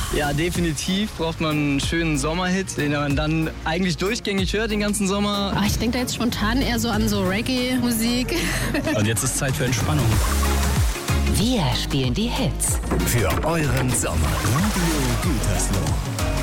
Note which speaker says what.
Speaker 1: Ja, definitiv braucht man einen schönen Sommerhit, den man dann eigentlich durchgängig hört den ganzen Sommer.
Speaker 2: Ich denke da jetzt spontan eher so an so Reggae-Musik.
Speaker 1: Und jetzt ist Zeit für Entspannung.
Speaker 3: Wir spielen die Hits.
Speaker 4: Für euren Sommer. Radio Gütersloh.